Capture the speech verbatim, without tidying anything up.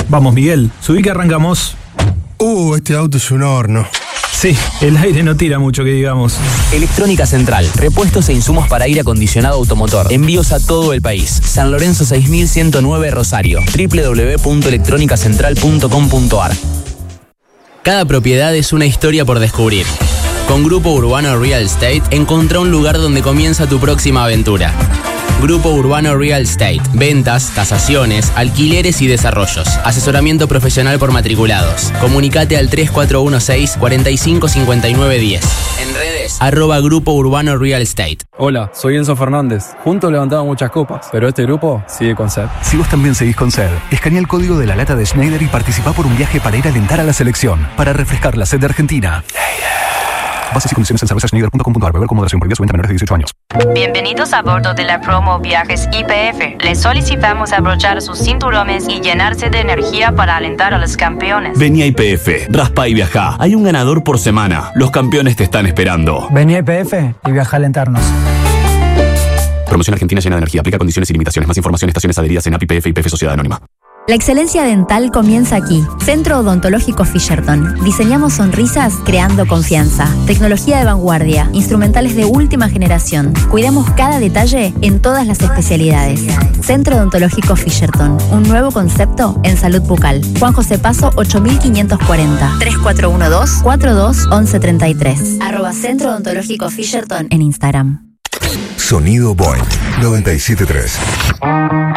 Vamos, Miguel, subí que arrancamos. Uh, este auto es un horno. Sí, el aire no tira mucho, que digamos. Electrónica Central, repuestos e insumos para aire acondicionado automotor. Envíos a todo el país. San Lorenzo seis mil ciento nueve Rosario. doble u doble u doble u punto electrónica central punto com punto a r. Cada propiedad es una historia por descubrir. Con Grupo Urbano Real Estate, encontrá un lugar donde comienza tu próxima aventura. Grupo Urbano Real Estate. Ventas, tasaciones, alquileres y desarrollos. Asesoramiento profesional por matriculados. Comunicate al tres cuatro uno seis, cuatro cinco cinco nueve uno cero. En redes, arroba Grupo Urbano Real Estate. Hola, soy Enzo Fernández. Juntos levantamos muchas copas, pero este grupo sigue con sed. Si vos también seguís con sed, escanea el código de la lata de Schneider y participá por un viaje para ir a alentar a la selección. Para refrescar la sed de Argentina. Bases y condiciones en cerveza schneider punto com punto a r. Beber con moderación. Prohibida su venta a menores de dieciocho años. Bienvenidos a bordo de la promo Viajes I P F. Les solicitamos abrochar sus cinturones y llenarse de energía para alentar a los campeones. Vení a I P F, raspa y viajá. Hay un ganador por semana. Los campeones te están esperando. Vení a I P F y viaja a alentarnos. Promoción Argentina llena de energía. Aplica condiciones y limitaciones. Más información en estaciones adheridas en A P I P F y I P F Sociedad Anónima. La excelencia dental comienza aquí. Centro Odontológico Fisherton. Diseñamos sonrisas creando confianza. Tecnología de vanguardia. Instrumentales de última generación. Cuidamos cada detalle en todas las especialidades. Centro Odontológico Fisherton. Un nuevo concepto en salud bucal. Juan José Paso ocho mil quinientos cuarenta. tres cuatro uno dos, cuatro dos uno uno tres tres. Arroba Centro Odontológico Fisherton en Instagram. Sonido Boing noventa y siete punto tres.